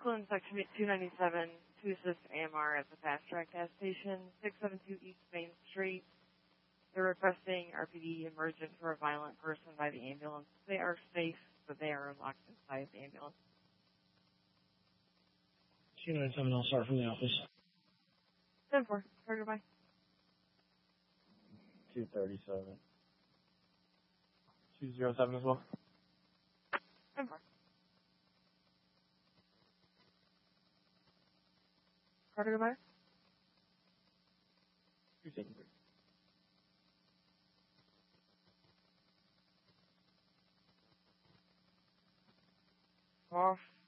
Oakland, Section 297, to assist AMR at the Fast Track gas station, 672 East Main Street. They're requesting RPD emergent for a violent person by the ambulance. They are safe, but they are locked inside the ambulance. 297, I'll start from the office. 10-4, target by. 237. 207 as well. 10-4. Carter, goodbye. 273. Off.